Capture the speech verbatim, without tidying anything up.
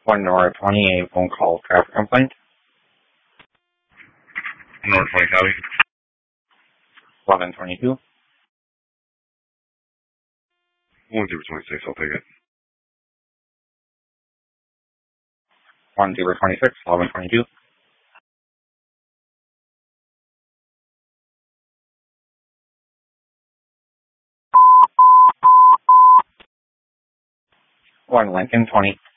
One Nora twenty-eight phone call traffic complaint. Nora twenty County. eleven twenty-two. one zero twenty-six, I'll take it. one zero twenty-six, eleven twenty-two. one Lincoln twenty.